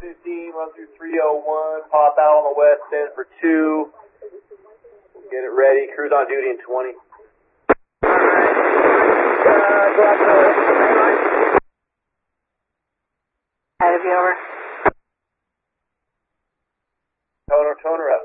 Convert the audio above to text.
15, run through 301, pop out on the west end for 2. Get it ready, cruise on duty in 20. Head of you over. Toner up.